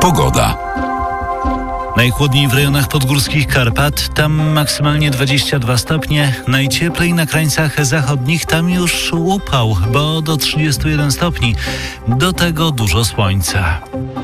Pogoda. Najchłodniej w rejonach podgórskich Karpat, tam maksymalnie 22 stopnie, najcieplej na krańcach zachodnich, tam już upał, bo do 31 stopni, do tego dużo słońca.